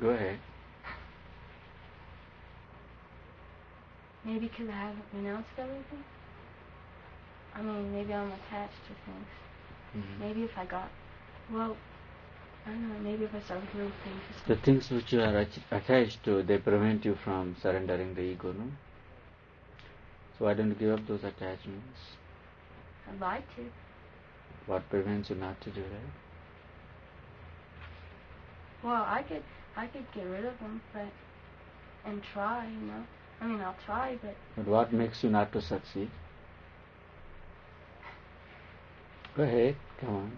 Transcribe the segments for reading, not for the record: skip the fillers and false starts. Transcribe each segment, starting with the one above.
Go ahead. Maybe because I haven't renounced everything. I mean, maybe I'm attached to things. Mm-hmm. Maybe if I got, well, I don't know, maybe if I start with little things. The things which you are attached to, they prevent you from surrendering the ego, no? So why don't you give up those attachments? I'd like to. What prevents you not to do that? Well, I could get rid of them, and try, you know. I mean, I'll try, but... But what makes you not to succeed? Go ahead, come on.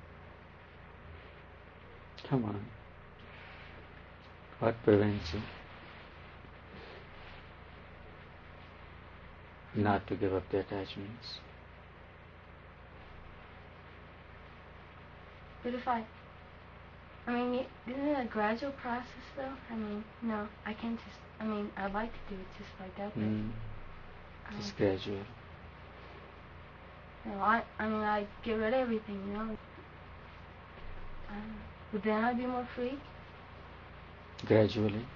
Come on. What prevents you not to give up the attachments? But if I mean, isn't it a gradual process, though? I mean, no, I can't just... I mean, I'd like to do it just like that, but... It's gradual. You know, I mean, I get rid of everything, you know. But then I'd be more free. Gradually.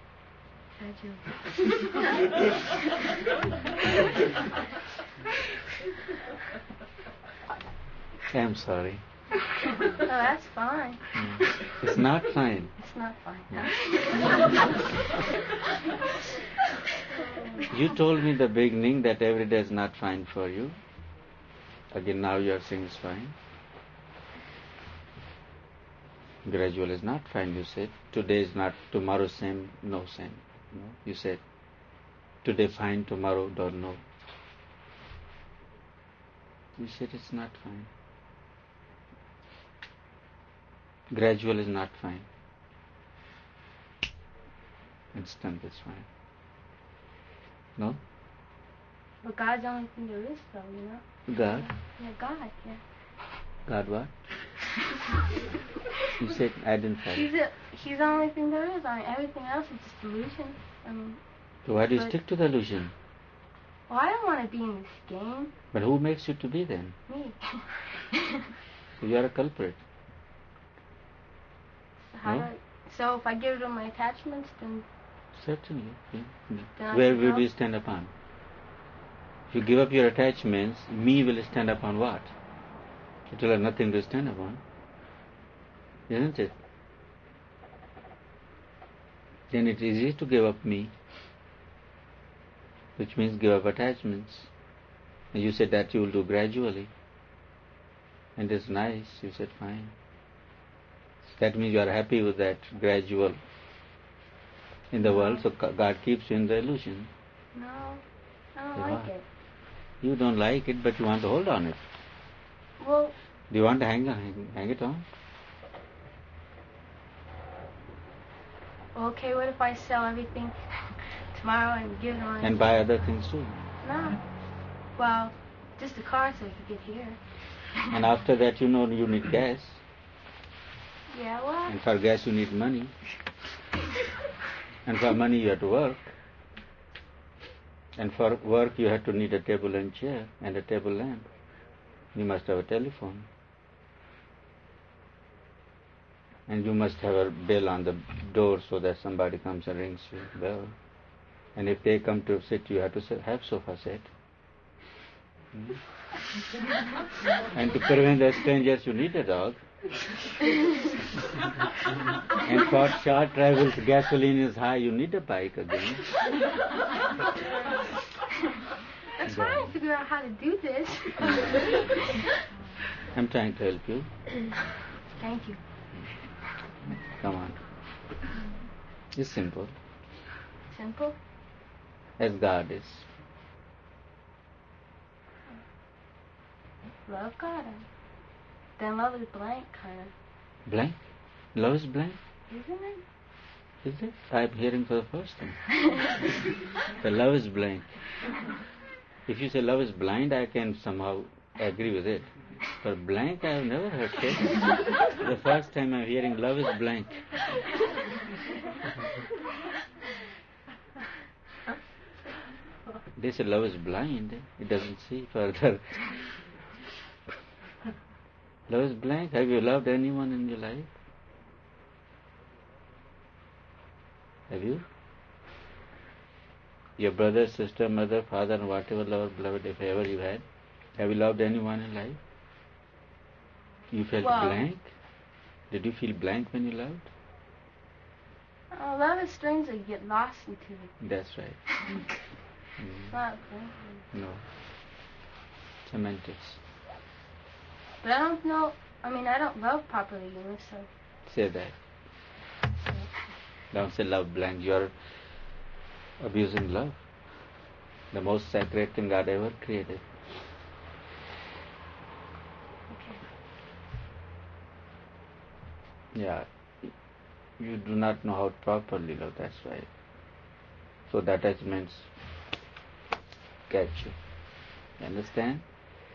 I'm sorry. Oh, that's fine. It's not fine. It's not fine. You told me in the beginning that every day is not fine for you. Again, now you are saying it's fine. Gradual is not fine, you said. Today is not, tomorrow same, no same. No, you said, today fine, tomorrow don't know. You said it's not fine. Gradual is not fine. Instant is fine. No? But God's the only thing there is, though, you know? God? Yeah, God, yeah. God what? You said, I didn't follow. He's the only thing there is. I mean, everything else is just illusion. I mean... So why do you stick to the illusion? Well, I don't want to be in this game. But who makes you to be then? Me. So you are a culprit. So if I get rid of my attachments, then... Certainly. Yeah. Then Where will you stand upon? If you give up your attachments, me will stand upon what? It will have nothing to stand upon. Isn't it? Then it is easy to give up me, which means give up attachments. And you said that you will do gradually. And it's nice. You said fine. That means you are happy with that gradual in the world, so God keeps you in the illusion. No, I don't like it. You don't like it, but you want to hold on it. Well... Do you want to hang it on? Okay, what if I sell everything tomorrow and give it on... And buy other things too? No. Well, just a car so I could get here. And after that, you know you need gas. Yeah, what? And for gas you need money. And for money you have to work. And for work you have to need a table and chair and a table lamp. You must have a telephone. And you must have a bell on the door so that somebody comes and rings your bell. And if they come to sit, you have to have sofa set. And to prevent the strangers, you need a dog. And for short travels, gasoline is high, you need a bike again. I'm trying to figure out how to do this. I'm trying to help you. Thank you. Come on. It's simple. Simple? As God is. Love God. Then love is blank, kind of. Blank? Love is blank? Isn't it? Is it? I'm hearing for the first time. The love is blank. If you say love is blind, I can somehow agree with it. But blank, I have never heard it. The first time I'm hearing love is blank. They say love is blind. It doesn't see further. Love is blank. Have you loved anyone in your life? Have you? Your brother, sister, mother, father, and whatever lover, beloved, if ever you had, have you loved anyone in life? You felt blank? Did you feel blank when you loved? A lot of strings that you get lost into. That's right. Not blank. No. Semantics. But I don't know. I mean, I don't love properly, so. Say that. Don't say love blank. You're abusing love. The most sacred thing God ever created. Okay. Yeah. You do not know how to properly love, that's why. So the attachments catch you. You understand?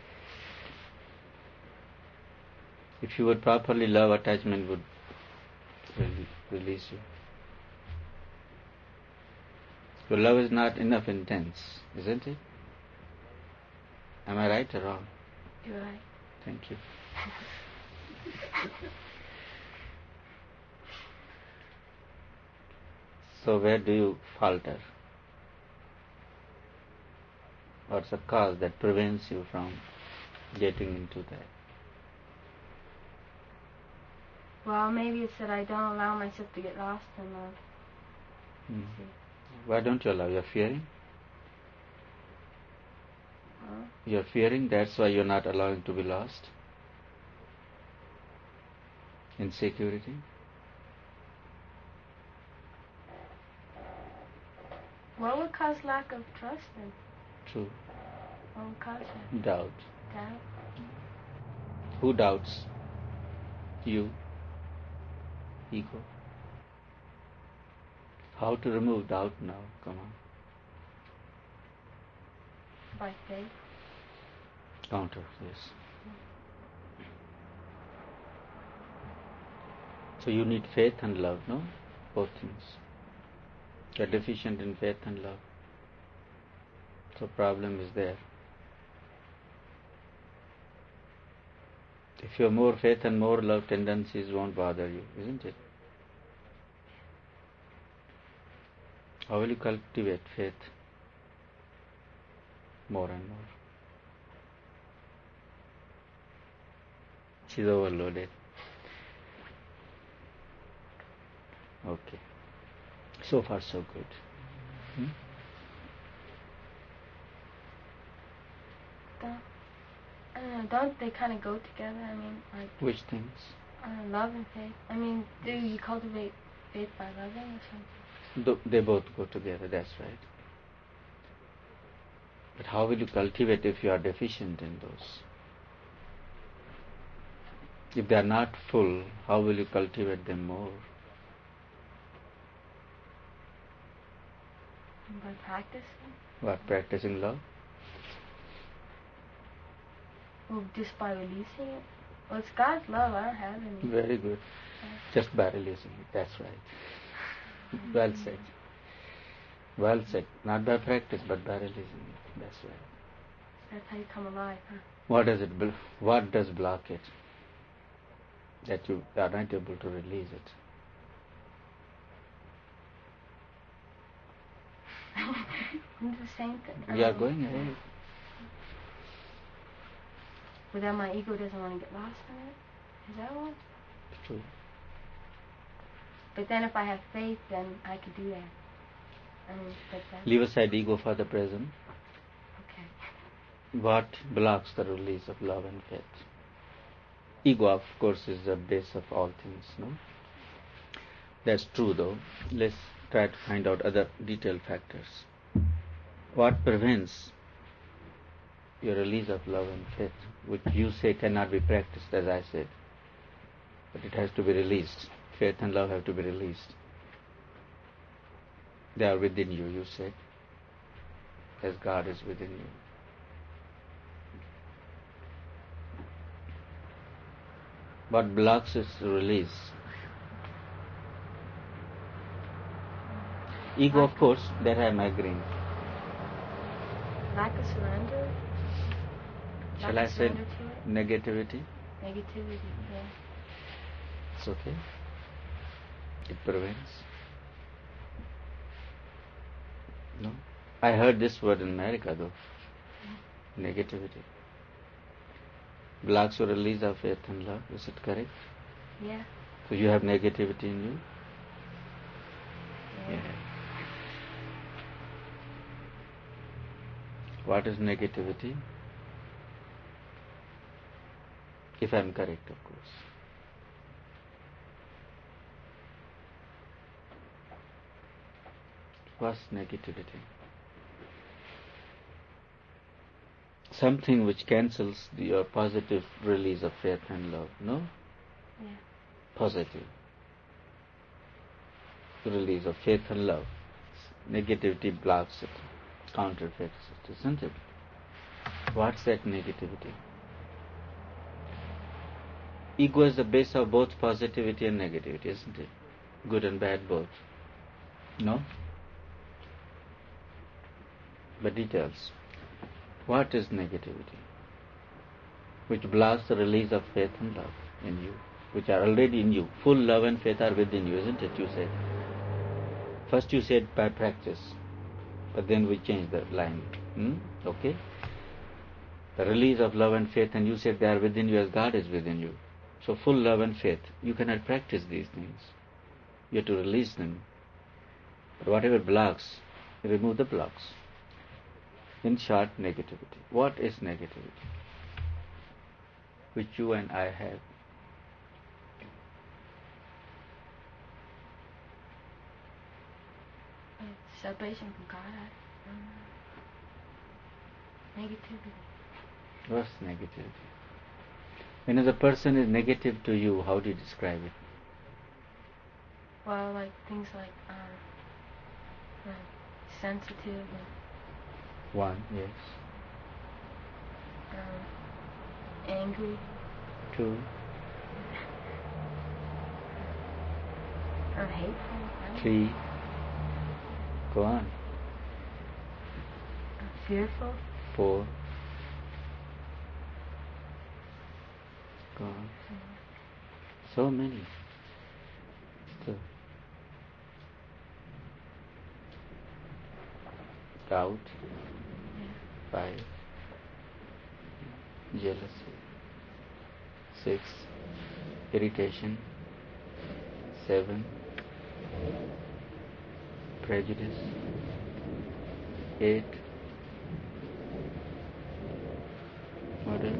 If you would properly love, attachment would release you. Your love is not enough intense, isn't it? Am I right or wrong? You're right. Thank you. So where do you falter? What's the cause that prevents you from getting into that? Well, maybe it's that I don't allow myself to get lost in love. Why don't you allow? You're fearing? Huh? You're fearing, that's why you're not allowing to be lost? Insecurity? What would cause lack of trust then? True. What would cause that? Doubt. Doubt? Who doubts? You. Ego. How to remove doubt now? Come on. By faith? Counter, yes. So you need faith and love, no? Both things. You're deficient in faith and love. So problem is there. If you have more faith and more love, tendencies won't bother you, isn't it? How will you cultivate faith more and more? She's overloaded. Okay. So far so good. I don't know, don't they kind of go together? I mean, like... Which things? Love and faith. I mean, do you cultivate faith by loving or something? They both go together, that's right. But how will you cultivate if you are deficient in those? If they are not full, how will you cultivate them more? By practicing? What, practicing love? Well, just by releasing it? Well, it's God's love, I don't have any. Very good. Just by releasing it, that's right. Well said. Well said. Not by practice, but by releasing it, that's right. That's how you come alive, huh? What does block it? That you are not able to release it? It's the same thing. We are going ahead. Without my ego doesn't want to get lost in it? Is that what? True. But then if I have faith, then I could do that. Leave aside ego for the present. Okay. What blocks the release of love and faith? Ego, of course, is the base of all things, no? That's true, though. Let's try to find out other detailed factors. What prevents your release of love and faith, which you say cannot be practiced, as I said, but it has to be released. Faith and love have to be released. They are within you, you said, as God is within you. What blocks its release? Ego, of course, that I am agreeing. Lack of surrender? Shall I say negativity? Negativity, yeah. It's okay. It prevents. No? I heard this word in America though. Negativity. Blocks your release of faith and love. Is it correct? Yeah. So you have negativity in you? Yeah. What is negativity? If I am correct, of course. What's negativity? Something which cancels your positive release of faith and love, no? Yeah. Positive release of faith and love. Negativity blocks it, counterfeits it, isn't it? What's that negativity? Ego is the base of both positivity and negativity, isn't it? Good and bad both. No? But details. What is negativity? Which blocks the release of faith and love in you, which are already in you. Full love and faith are within you, isn't it? You said. First you said by practice, but then we changed the line. Okay? The release of love and faith, and you said they are within you as God is within you. So full love and faith. You cannot practice these things. You have to release them. But whatever blocks, remove the blocks. In short, negativity. What is negativity? Which you and I have. Separation from God. Negativity. What's negativity? When a person is negative to you, how do you describe it? Well, like things like sensitive and One, yes. Angry. Two. Hateful. Three. Go on. Fearful. Four. Go on. So many. Still. Doubt. Yeah. 5. Jealousy. 6. Irritation. 7. Prejudice. 8. What else?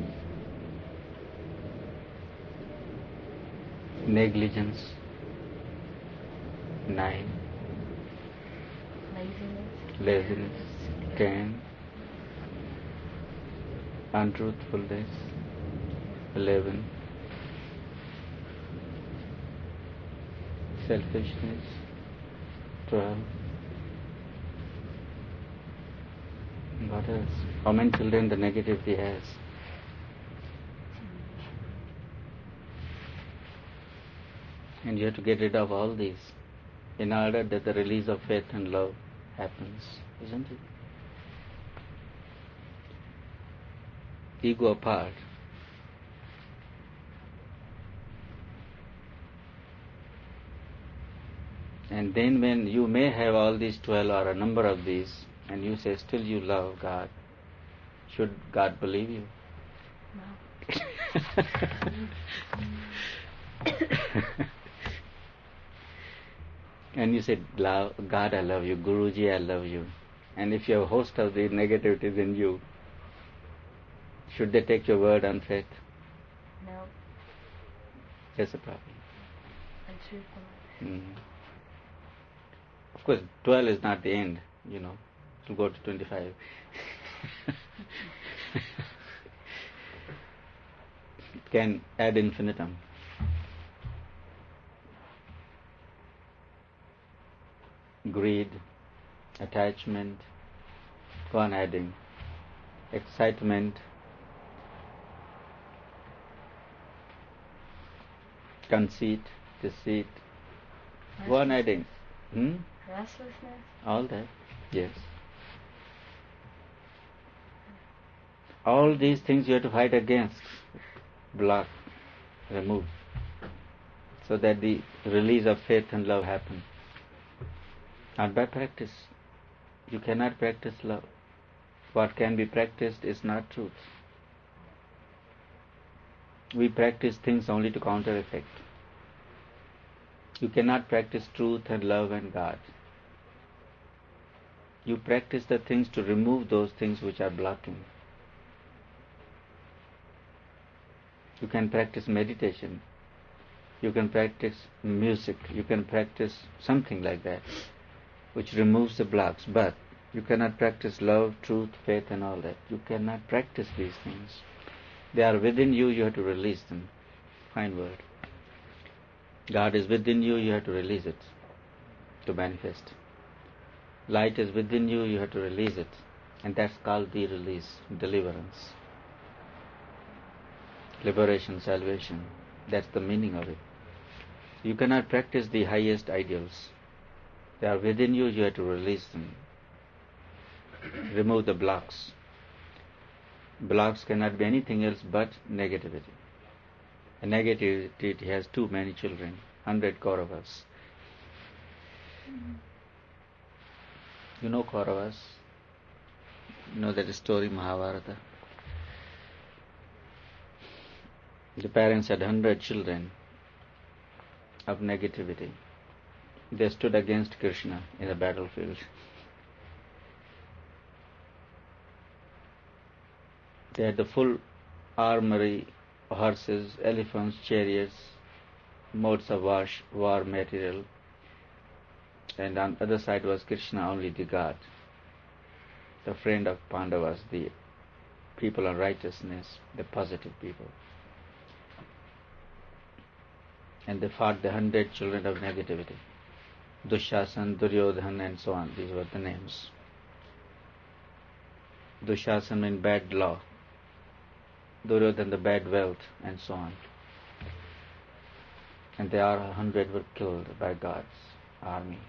Negligence. 9. Laziness. 10. Untruthfulness. 11. Selfishness. 12. What else? How many children the negativity has? And you have to get rid of all these in order that the release of faith and love happens, isn't it? Ego apart. And then when you may have all these 12 or a number of these, and you say still you love God, should God believe you? No. And you said, God, I love you. Guruji, I love you. And if you have a host of the negativities in you, should they take your word on faith? No. That's a problem. Untruthfulness. Of course, 12 is not the end, It will go to 25. It can ad infinitum. Greed, attachment, go on adding. Excitement, conceit, deceit, go on adding. Restlessness. All that, yes. All these things you have to fight against, block, remove, so that the release of faith and love happen. Not by practice. You cannot practice love. What can be practiced is not truth. We practice things only to counter effect. You cannot practice truth and love and God. You practice the things to remove those things which are blocking. You can practice meditation. You can practice music. You can practice something like that, which removes the blocks. But you cannot practice love, truth, faith and all that. You cannot practice these things. They are within you, you have to release them. Fine word. God is within you, you have to release it to manifest. Light is within you, you have to release it. And that's called the release, deliverance. Liberation, salvation. That's the meaning of it. You cannot practice the highest ideals. They are within you, you have to release them. Remove the blocks. Blocks cannot be anything else but negativity. And negativity has too many children, 100 Kauravas. You know Kauravas? You know that story, Mahabharata? The parents had 100 children of negativity. They stood against Krishna in the battlefield. They had the full armory, horses, elephants, chariots, modes of war material. And on the other side was Krishna, only the God, the friend of Pandavas, the people of righteousness, the positive people. And they fought the 100 children of negativity. Dushasan, Duryodhan and so on. These were the names. Dushasan meant bad law. Duryodhan the bad wealth and so on. And they all 100 were killed by God's army.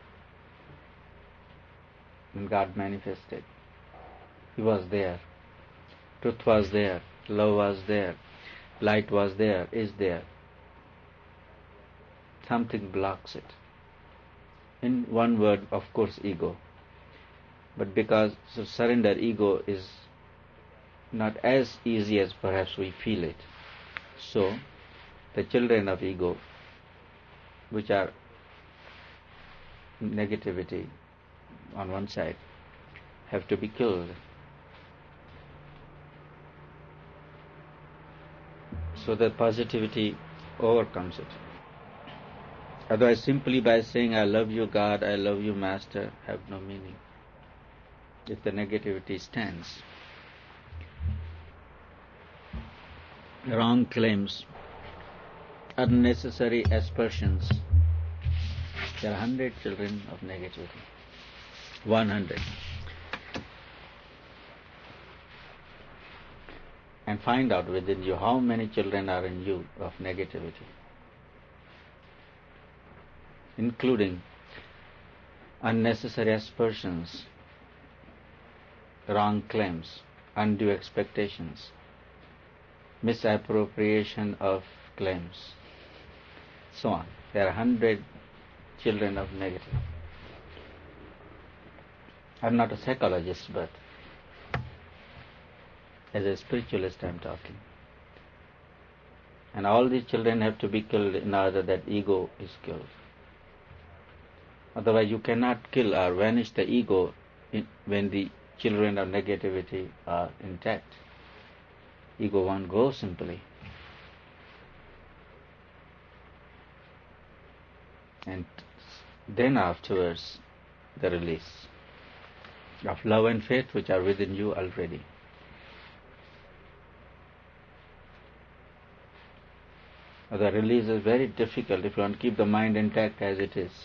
And God manifested. He was there. Truth was there. Love was there. Light was there. Is there. Something blocks it. In one word, of course, ego. But because to surrender ego is not as easy as perhaps we feel it. So, the children of ego, which are negativity on one side, have to be killed. So that positivity overcomes it. Otherwise, simply by saying, I love you, God, I love you, Master, have no meaning if the negativity stands. Wrong claims, unnecessary aspersions. There are 100 children of negativity. 100. And find out within you how many children are in you of negativity, including unnecessary aspersions, wrong claims, undue expectations, misappropriation of claims, so on. There are 100 children of negative. I'm not a psychologist, but as a spiritualist I'm talking. And all these children have to be killed in order that ego is killed. Otherwise you cannot kill or vanish the ego when the children of negativity are intact. Ego won't go simply. And then afterwards the release of love and faith which are within you already. The release is very difficult if you want to keep the mind intact as it is.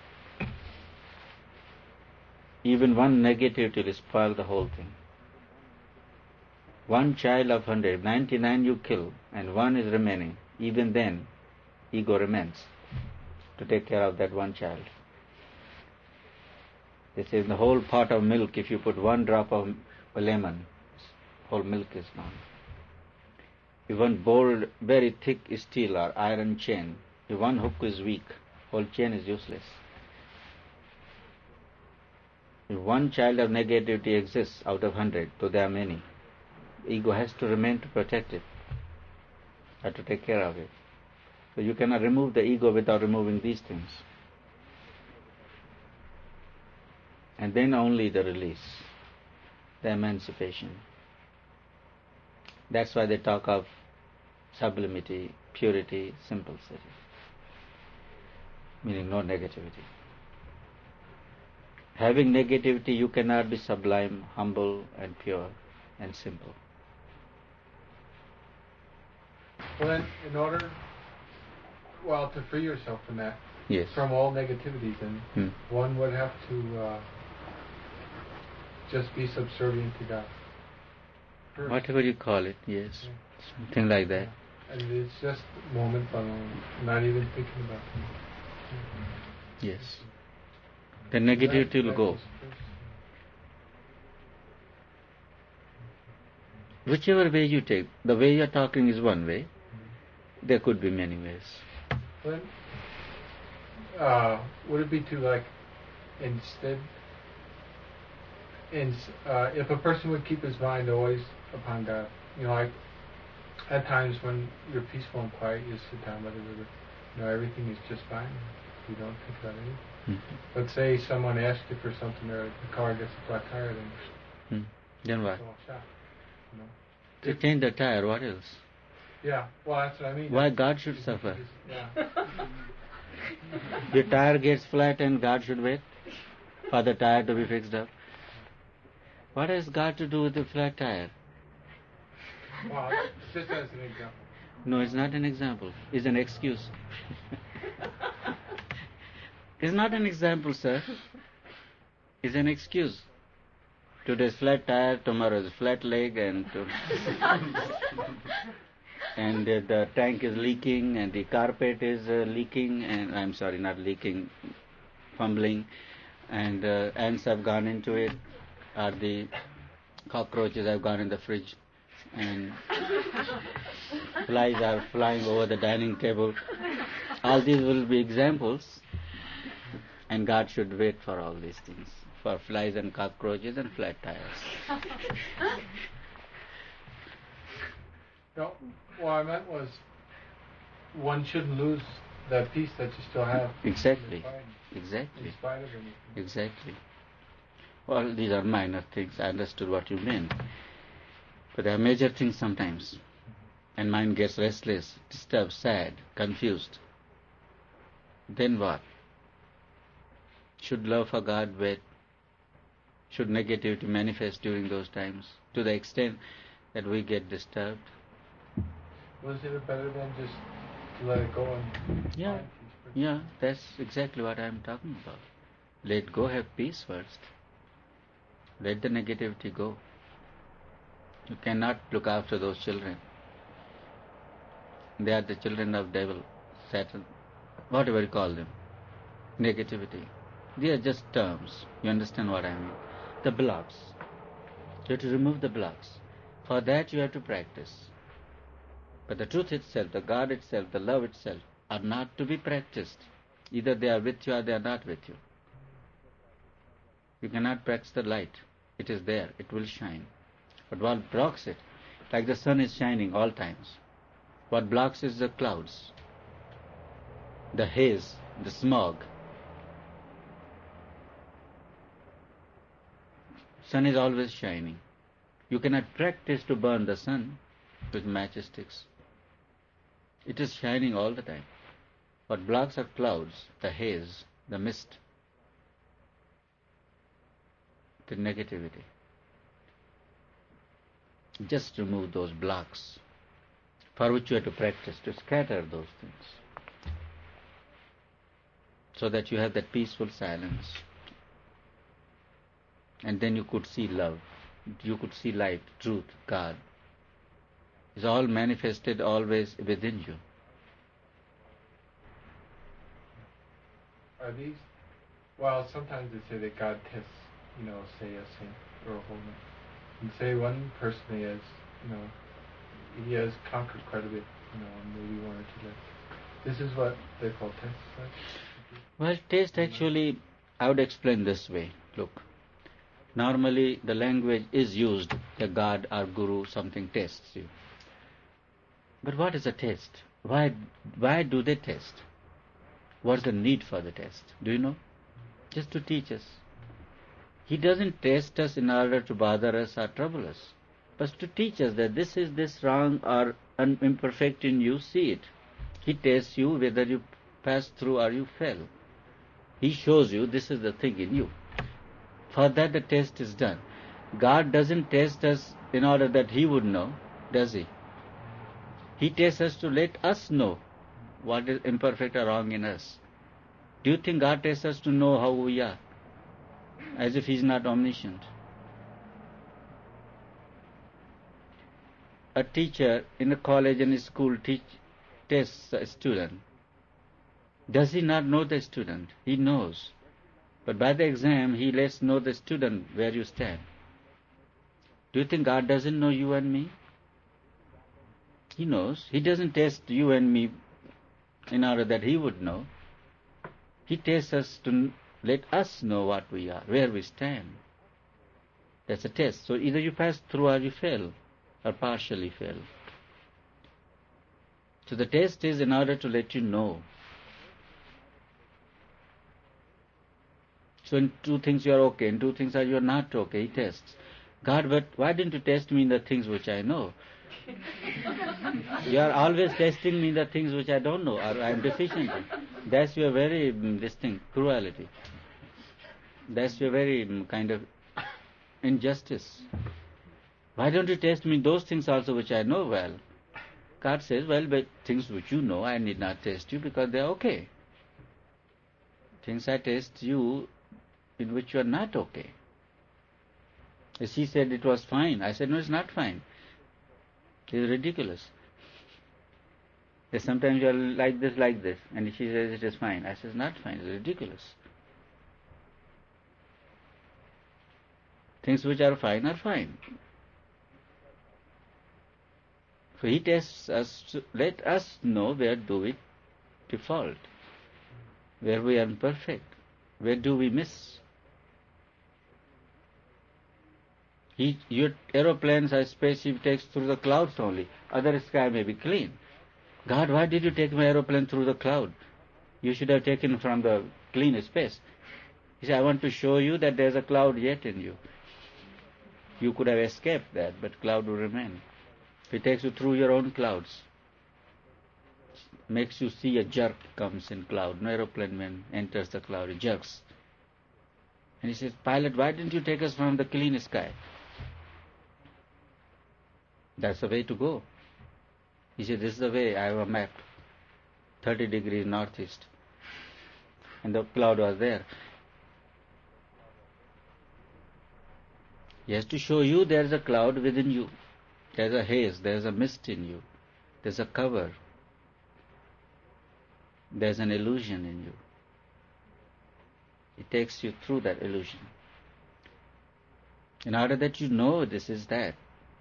Even one negativity will spoil the whole thing. One child of 100, 99 you kill, and one is remaining. Even then, ego remains to take care of that one child. They say in the whole pot of milk, if you put one drop of lemon, whole milk is gone. If one bold, very thick steel or iron chain, if one hook is weak, whole chain is useless. If one child of negativity exists out of 100, so there are many. Ego has to remain to protect it, or to take care of it. So you cannot remove the ego without removing these things. And then only the release, the emancipation. That's why they talk of sublimity, purity, simplicity, meaning no negativity. Having negativity, you cannot be sublime, humble, and pure, and simple. Well, then, in order, to free yourself from that, yes, from all negativity, then one would have to just be subservient to God. First. Whatever you call it, yes, something like that. Yeah. And it's just moment by moment, not even thinking about it. Yes. The negativity will go. Whichever way you take, the way you are talking is one way. There could be many ways. Then, would it be to if a person would keep his mind always upon God, at times when you're peaceful and quiet, you sit down by the river, everything is just fine. You don't think about anything. Mm-hmm. Let's say someone asks you for something, or the car gets a flat tire, then what? Shot, To change the tire, what else? Yeah, well, that's what I mean. Why God should suffer? Yeah. Your tire gets flat and God should wait for the tire to be fixed up. What has God to do with the flat tire? Well, just as an example. No, it's not an example. It's an excuse. It's not an example, sir. It's an excuse. Today's flat tire, tomorrow's flat leg, and and the tank is leaking, and the carpet is leaking, and I'm sorry, not leaking, fumbling, and ants have gone into it, or the cockroaches have gone in the fridge, and flies are flying over the dining table. All these will be examples, and God should wait for all these things, for flies and cockroaches and flat tires. No, what I meant was, one shouldn't lose that peace that you still have. Exactly. In spite of anything. Exactly. Well, these are minor things. I understood what you meant. But they are major things sometimes. And mind gets restless, disturbed, sad, confused. Then what? Should love for God wait? Should negativity manifest during those times to the extent that we get disturbed? Was it better than just to let it go and Yeah, that's exactly what I'm talking about. Let go, have peace first. Let the negativity go. You cannot look after those children. They are the children of devil, Satan, whatever you call them. Negativity. They are just terms. You understand what I mean? The blocks. You have to remove the blocks. For that you have to practice. But the truth itself, the God itself, the love itself are not to be practiced. Either they are with you or they are not with you. You cannot practice the light. It is there. It will shine. But what blocks it? Like the sun is shining all times. What blocks is the clouds, the haze, the smog. Sun is always shining. You cannot practice to burn the sun with matchsticks. It is shining all the time. What blocks are clouds, the haze, the mist, the negativity. Just remove those blocks, for which you have to practice, to scatter those things, so that you have that peaceful silence. And then you could see love, you could see light, truth, God. It's all manifested always within you. Are these? Well, sometimes they say that God tests, say a saint or a holy man. And say one person he has conquered quite a bit, maybe one or two left. This is what they call tests, right? Well, taste actually, I would explain this way. Look, Normally the language is used, a God or Guru, something tests you. But what is a test? Why do they test? What's the need for the test? Do you know? Just to teach us. He doesn't test us in order to bother us or trouble us, but to teach us that this is this wrong or imperfect in you, see it. He tests you whether you pass through or you fail. He shows you this is the thing in you. For that the test is done. God doesn't test us in order that He would know, does He? He tests us to let us know what is imperfect or wrong in us. Do you think God tests us to know how we are? As if He is not omniscient. A teacher in a college and a school tests a student. Does he not know the student? He knows. But by the exam, he lets know the student where you stand. Do you think God doesn't know you and me? He knows. He doesn't test you and me in order that He would know. He tests us to let us know what we are, where we stand. That's a test. So either you pass through or you fail, or partially fail. So the test is in order to let you know. So in two things you are okay, in two things you are not okay, He tests. God, but why didn't you test me in the things which I know? You are always testing me in the things which I don't know, or I am deficient in. That's your very distinct cruelty. That's your very kind of injustice. Why don't you test me those things also which I know well? God says, well, but things which you know, I need not test you because they are okay. Things I test you in which you are not okay. She said it was fine. I said, no, it's not fine. It's ridiculous. That sometimes you are like this, and she says it is fine. I said, it's not fine, it's ridiculous. Things which are fine are fine. So He tests us to let us know where do we default, where we are imperfect, where do we miss. Your aeroplanes or spaceship takes through the clouds only. Other sky may be clean. God, why did you take my aeroplane through the cloud? You should have taken from the clean space. He said, I want to show you that there's a cloud yet in you. You could have escaped that, but cloud will remain. He takes you through your own clouds. Makes you see a jerk comes in cloud. No aeroplane man enters the cloud, it jerks. And he says, pilot, why didn't you take us from the clean sky? That's the way to go. He said, this is the way, I have a map. 30 degrees northeast. And the cloud was there. He has to show you there is a cloud within you. There is a haze, there is a mist in you. There is a cover. There is an illusion in you. It takes you through that illusion. In order that you know this is that.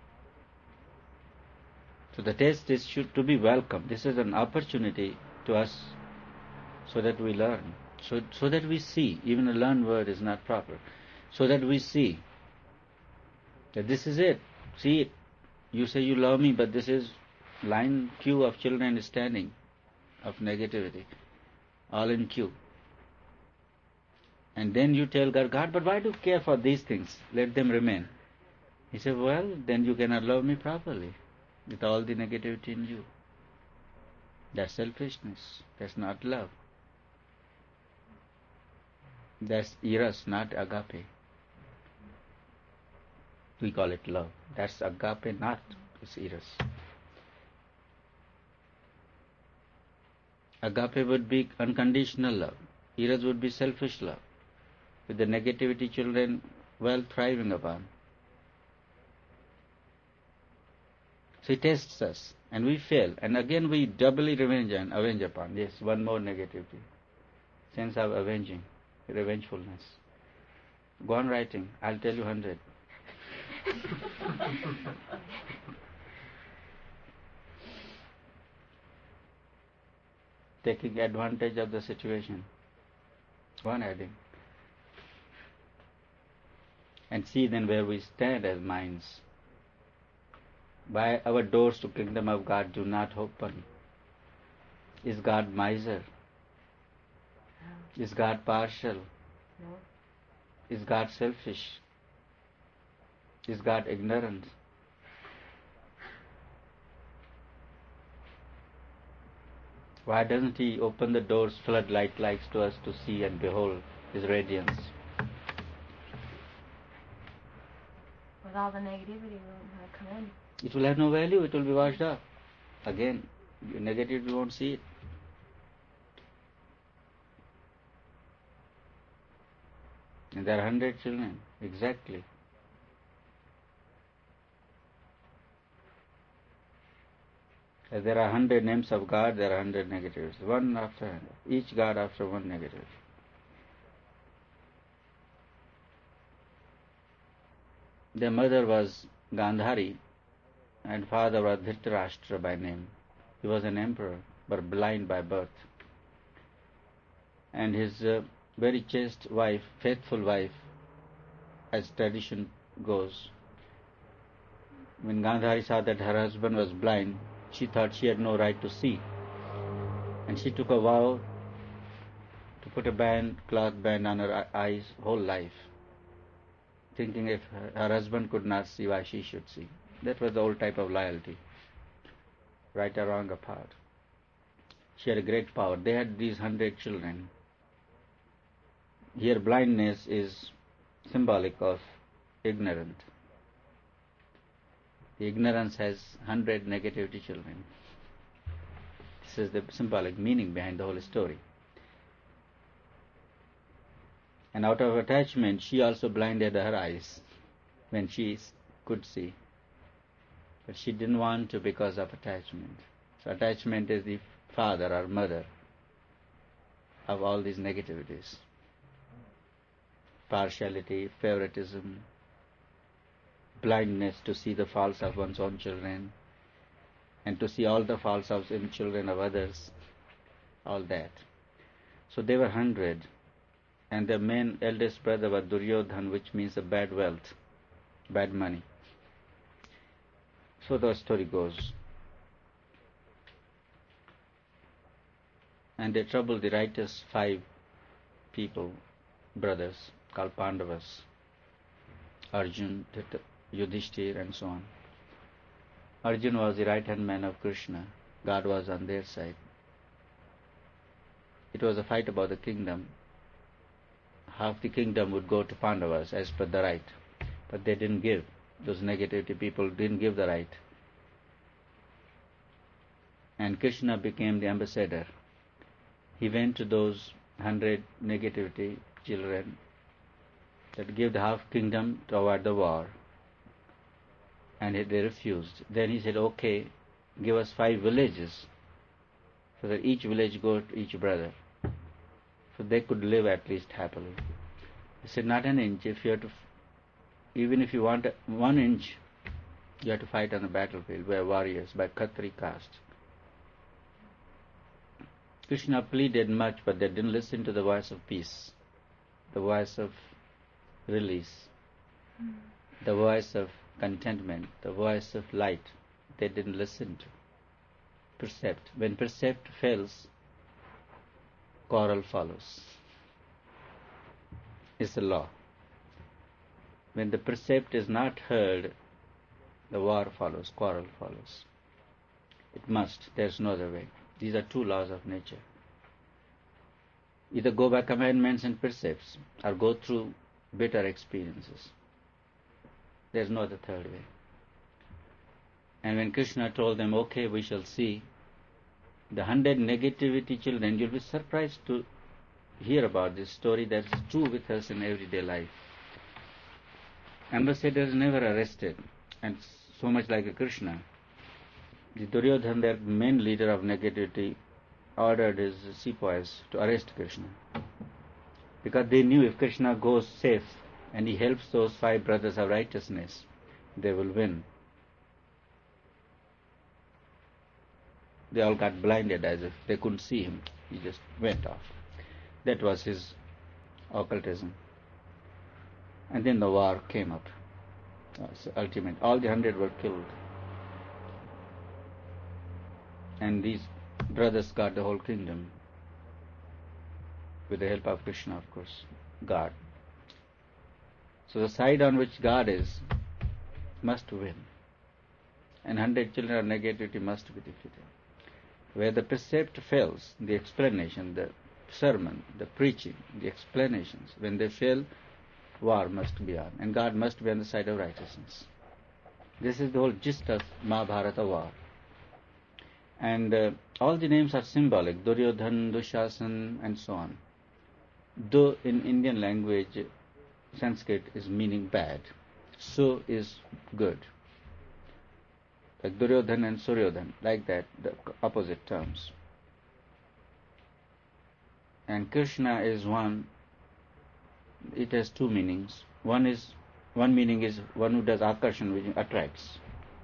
So the test is to be welcome. This is an opportunity to us so that we learn. So that we see. Even a learned word is not proper. So that we see that this is it. See it. You say you love me, but this is line queue of children standing of negativity. All in queue. And then you tell God, God, but why do you care for these things? Let them remain. He said, well, then you cannot love me properly with all the negativity in you. That's selfishness. That's not love. That's eros, not agape. We call it love. That's agape, not it's eros. Agape would be unconditional love. Eros would be selfish love, with the negativity children well thriving upon. So He tests us, and we fail, and again we doubly avenge upon. Yes, one more negativity. Sense of avenging, revengefulness. Go on writing. I'll tell you 100. Taking advantage of the situation. Go on adding. and see then where we stand as minds. Why our doors to kingdom of God do not open? Is God miser? No. Is God partial? No. Is God selfish? Is God ignorant? Why doesn't He open the doors, floodlight lights to us to see and behold His radiance? With all the negativity will come in. It will have no value, it will be washed up. Again, negativity won't see it. And there are 100 children, exactly. As there are 100 names of God, there are 100 negatives, one after another, each God after one negative. Their mother was Gandhari and father was Dhritarashtra by name. He was an emperor, but blind by birth. And his very chaste wife, faithful wife, as tradition goes, when Gandhari saw that her husband was blind, she thought she had no right to see. And she took a vow to put a cloth band on her eyes whole life, thinking if her husband could not see, why she should see. That was the old type of loyalty, right or wrong apart. She had a great power. They had these 100 children. Here blindness is symbolic of ignorant. The ignorance has 100 negativity children. This is the symbolic meaning behind the whole story. And out of attachment, she also blinded her eyes when she could see. But she didn't want to because of attachment. So attachment is the father or mother of all these negativities. Partiality, favoritism, blindness to see the faults of one's own children, and to see all the faults of the children of others, all that. So they were 100, and their main eldest brother was Duryodhan, which means a bad wealth, bad money. So the story goes. And they troubled the righteous 5 people, brothers, called Pandavas, Arjun, Yudhishthir, and so on. Arjun was the right-hand man of Krishna. God was on their side. It was a fight about the kingdom. Half the kingdom would go to Pandavas as per the right, but they didn't give. Those negativity people didn't give the right. And Krishna became the ambassador. He went to those 100 negativity children that gave the half kingdom to avoid the war. And they refused. Then he said, okay, give us 5 villages, so that each village go to each brother, so they could live at least happily. He said, not an inch. If you have to, even if you want 1 inch, you have to fight on the battlefield by warriors, by Khatri caste. Krishna pleaded much, but they didn't listen to the voice of peace, the voice of release, the voice of contentment, the voice of light. They didn't listen to. Percept. When percept fails, quarrel follows. It's the law. When the percept is not heard, the war follows, quarrel follows. It must. There's no other way. These are 2 laws of nature. Either go by commandments and precepts, or go through bitter experiences. There's no other third way. And when Krishna told them, okay, we shall see, the 100 negativity children, you'll be surprised to hear about this story that's true with us in everyday life. Ambassadors never arrested, and so much like a Krishna. The Duryodhan, their main leader of negativity, ordered his sepoys to arrest Krishna, because they knew if Krishna goes safe and he helps those 5 brothers of righteousness, they will win. They all got blinded as if they couldn't see him. He just went off. That was his occultism. And then the war came up. So ultimate, all the 100 were killed. And these brothers got the whole kingdom with the help of Krishna, of course, God. So the side on which God is must win. And 100 children of negativity must be defeated. Where the precept fails, the explanation, the sermon, the preaching, the explanations, when they fail, war must be on. And God must be on the side of righteousness. This is the whole gist of Mahabharata war. And all the names are symbolic, Duryodhan, Dushasan, and so on. Though in Indian language, Sanskrit is meaning bad, so is good. Like Duryodhan and Suryodhan, like that, the opposite terms. And Krishna is one, it has two meanings. One meaning is one who does akarshan, which attracts.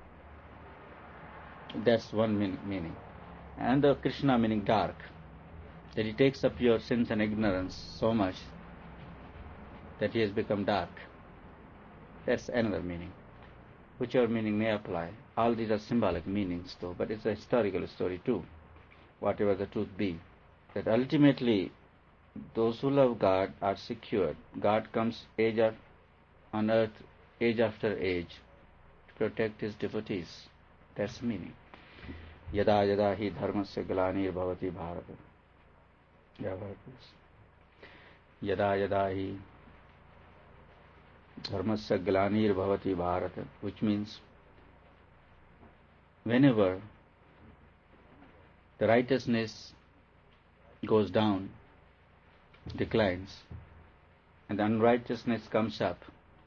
That's one meaning. And the Krishna meaning dark, that he takes up your sins and ignorance so much that he has become dark. That's another meaning. Whichever meaning may apply. All these are symbolic meanings though, but it's a historical story too, whatever the truth be. That ultimately, those who love God are secured. God comes on earth, age after age, to protect his devotees. That's the meaning. Yada yada hi dharmasya glanir bhavati bharata. Yada yada hi dharmasya glanir bhavati bharata, which means whenever the righteousness goes down, declines, and the unrighteousness comes up,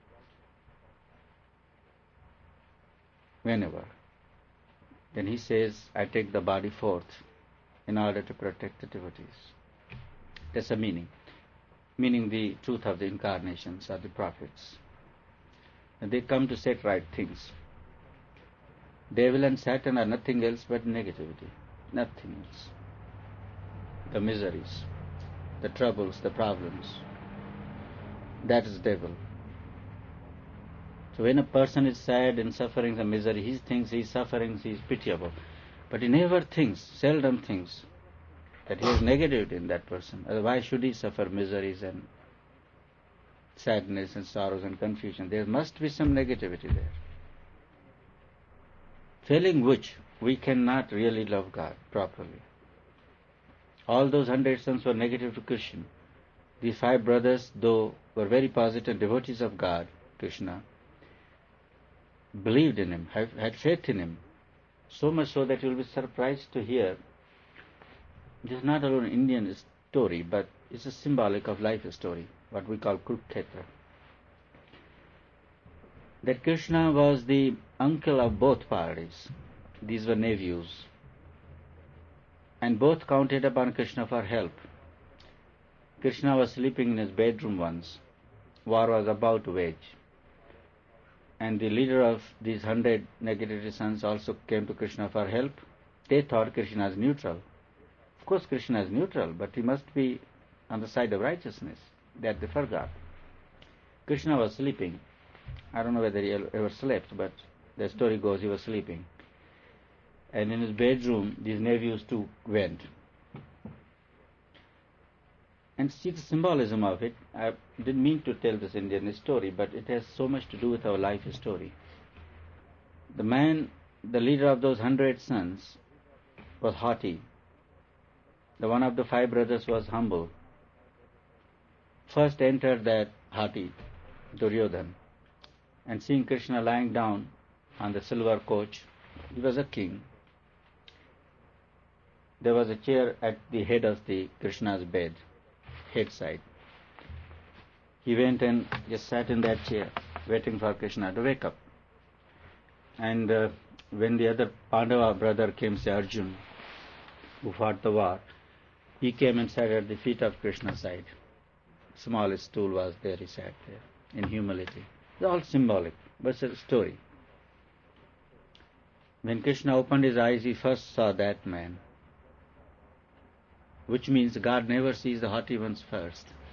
whenever, then he says, I take the body forth in order to protect the devotees. That's a meaning. Meaning the truth of the incarnations of the prophets. And they come to set right things. Devil and Satan are nothing else but negativity. Nothing else. The miseries, the troubles, the problems. That is devil. So when a person is sad and suffering the misery, he thinks he is suffering, he is pitiable. But he never thinks, seldom thinks, that he has negativity in that person. Why should he suffer miseries and sadness and sorrows and confusion? There must be some negativity there. Failing which, we cannot really love God properly. All those 100 sons were negative to Krishna. These 5 brothers, though were very positive devotees of God, Krishna, believed in him, had faith in him, so much so that you will be surprised to hear this is not alone an Indian story, but it's a symbolic of life story, what we call Kurukshetra. That Krishna was the uncle of both parties. These were nephews. And both counted upon Krishna for help. Krishna was sleeping in his bedroom once. War was about to wage. And the leader of these 100 negativity sons also came to Krishna for help. They thought Krishna is neutral. Of course Krishna is neutral, but he must be on the side of righteousness. That they forgot. Krishna was sleeping. I don't know whether he ever slept, but the story goes he was sleeping. And in his bedroom, these nephews too went. And see the symbolism of it. I didn't mean to tell this Indian story, but it has so much to do with our life story. The man, the leader of those 100 sons, was haughty. The one of the 5 brothers was humble. First entered that haughty Duryodhan, and seeing Krishna lying down on the silver couch, he was a king. There was a chair at the head of the Krishna's bed, head side. He went and just sat in that chair, waiting for Krishna to wake up. And when the other Pandava brother came, say Arjun, who fought the war, he came and sat at the feet of Krishna's side. Smallest stool was there, he sat there in humility. It's all symbolic, but it's a story. When Krishna opened his eyes, he first saw that man, which means God never sees the haughty ones first.